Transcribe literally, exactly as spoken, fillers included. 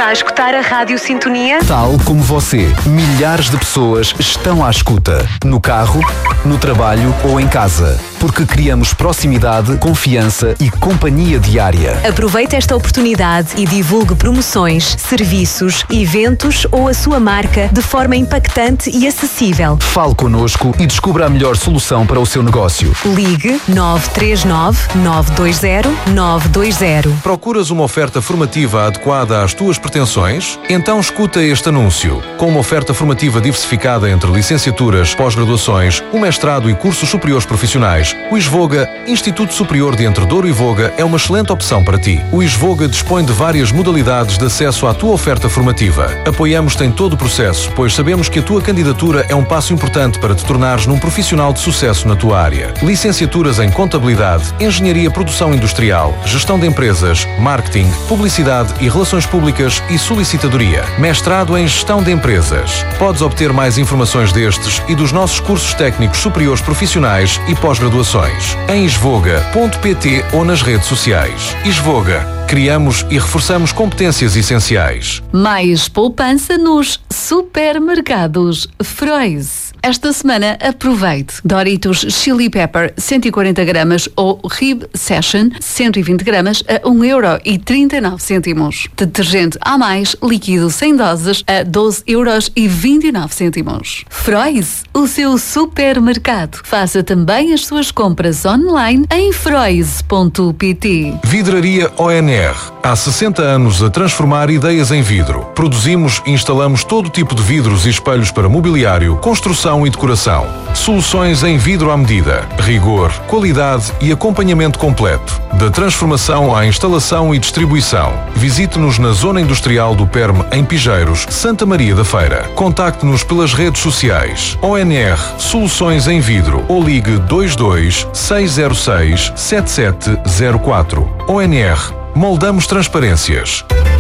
Está a escutar a Rádio Sintonia? Tal como você, milhares de pessoas estão à escuta. No carro, no trabalho ou em casa. Porque criamos proximidade, confiança e companhia diária. Aproveite esta oportunidade e divulgue promoções, serviços, eventos ou a sua marca de forma impactante e acessível. Fale connosco e descubra a melhor solução para o seu negócio. Ligue nove três nove, nove dois zero, nove dois zero. Procuras uma oferta formativa adequada às tuas pretensões? Então escuta este anúncio. Com uma oferta formativa diversificada entre licenciaturas, pós-graduações, o mestrado e cursos superiores profissionais, o ISVOGA, Instituto Superior de Entre Douro e Voga, é uma excelente opção para ti. O ISVOGA dispõe de várias modalidades de acesso à tua oferta formativa. Apoiamos-te em todo o processo, pois sabemos que a tua candidatura é um passo importante para te tornares num profissional de sucesso na tua área. Licenciaturas em Contabilidade, Engenharia Produção Industrial, Gestão de Empresas, Marketing, Publicidade e Relações Públicas e Solicitadoria. Mestrado em Gestão de Empresas. Podes obter mais informações destes e dos nossos cursos técnicos superiores profissionais e pós-graduações em isvoga ponto pt ou nas redes sociais. ISVOGA. Criamos e reforçamos competências essenciais. Mais poupança nos supermercados Frois. Esta semana aproveite Doritos Chili Pepper cento e quarenta gramas ou Rib Session cento e vinte gramas a um euro e trinta e nove cêntimos. Detergente A mais líquido cem doses a doze euros e vinte e nove cêntimos. Frois, o seu supermercado. Faça também as suas compras online em frois ponto pt. Vidraria O N R. Há sessenta anos a transformar ideias em vidro. Produzimos e instalamos todo tipo de vidros e espelhos para mobiliário, construção e decoração. Soluções em vidro à medida. Rigor, qualidade e acompanhamento completo. Da transformação à instalação e distribuição. Visite-nos na Zona Industrial do Perme, em Pijeiros, Santa Maria da Feira. Contacte-nos pelas redes sociais. O N R Soluções em Vidro ou ligue dois dois seis zero seis sete sete zero quatro. O N R Moldamos transparências.